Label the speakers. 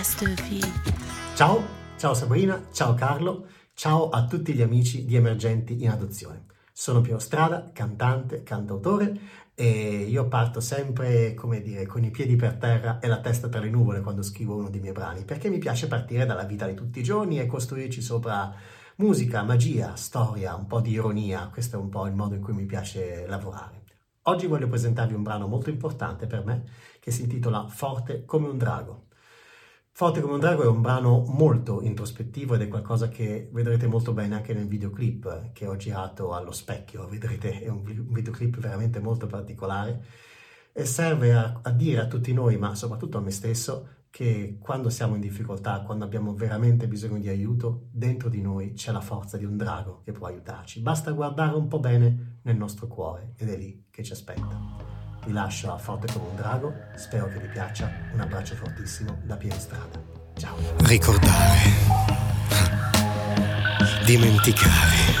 Speaker 1: Ciao, ciao Sabrina, ciao Carlo, ciao a tutti gli amici di Emergenti in Adozione. Sono Piero Strada, cantante, cantautore e io parto sempre, come dire, con i piedi per terra e la testa per le nuvole quando scrivo uno dei miei brani, perché mi piace partire dalla vita di tutti i giorni e costruirci sopra musica, magia, storia, un po' di ironia. Questo è un po' il modo in cui mi piace lavorare. Oggi voglio presentarvi un brano molto importante per me che si intitola Forte come un drago. Forte come un drago è un brano molto introspettivo ed è qualcosa che vedrete molto bene anche nel videoclip che ho girato allo specchio. Vedrete, è un videoclip veramente molto particolare e serve a dire a tutti noi, ma soprattutto a me stesso, che quando siamo in difficoltà, quando abbiamo veramente bisogno di aiuto, dentro di noi c'è la forza di un drago che può aiutarci. Basta guardare un po' bene nel nostro cuore ed è lì che ci aspetta. Vi lascio a Forte come un drago, spero che vi piaccia, un abbraccio fortissimo da Piero Strada. Ciao.
Speaker 2: Ricordare, dimenticare.